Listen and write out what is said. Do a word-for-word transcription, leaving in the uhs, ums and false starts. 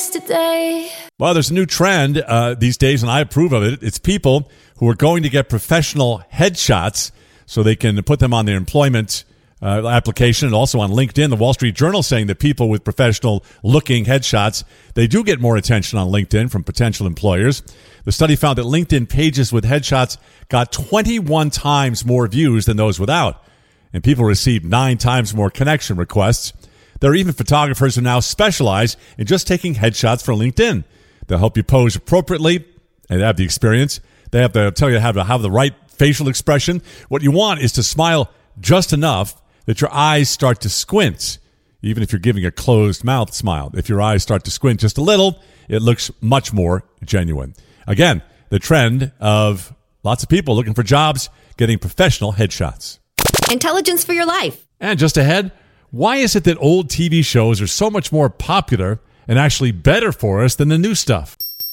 yesterday. Well, there's a new trend uh, these days, and I approve of it. It's people who are going to get professional headshots so they can put them on their employment uh, application and also on LinkedIn. The Wall Street Journal saying that people with professional-looking headshots, they do get more attention on LinkedIn from potential employers. The study found that LinkedIn pages with headshots got twenty-one times more views than those without, and people received nine times more connection requests. There are even photographers who now specialize in just taking headshots for LinkedIn. They'll help you pose appropriately, and they have the experience. They have to tell you how to have the right facial expression. What you want is to smile just enough that your eyes start to squint, even if you're giving a closed mouth smile. If your eyes start to squint just a little, it looks much more genuine. Again, the trend of lots of people looking for jobs getting professional headshots. Intelligence for your life. And just ahead, why is it that old T V shows are so much more popular and actually better for us than the new stuff?